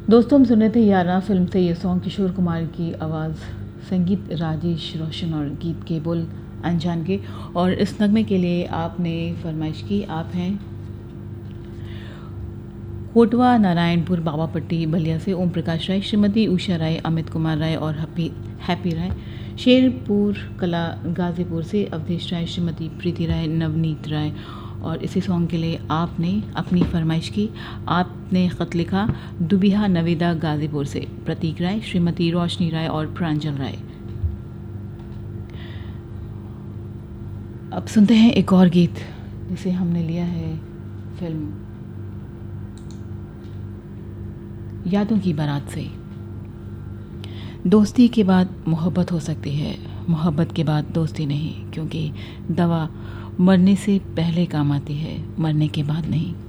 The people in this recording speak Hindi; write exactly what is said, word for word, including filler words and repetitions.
दोस्तों, हम सुने थे यारा फिल्म से ये सॉन्ग, किशोर कुमार की आवाज़, संगीत राजेश रोशन और गीत के बोल अनजान के। और इस नगमे के लिए आपने फरमाइश की, आप हैं कोटवा नारायणपुर बाबापट्टी बलिया से ओम प्रकाश राय, श्रीमती उषा राय, अमित कुमार राय और हैप्पी हैप्पी राय। शेरपुर कला गाज़ीपुर से अवधेश राय, श्रीमती प्रीति राय, नवनीत राय। और इसी सॉन्ग के लिए आपने अपनी फरमाइश की, आपने ख़त लिखा दुबिहा नवेदा गाज़ीपुर से प्रतीक राय, श्रीमती रोशनी राय और प्रांजल राय। अब सुनते हैं एक और गीत जिसे हमने लिया है फिल्म यादों की बारात से। दोस्ती के बाद मोहब्बत हो सकती है, मोहब्बत के बाद दोस्ती नहीं, क्योंकि दवा मरने से पहले काम आती है, मरने के बाद नहीं।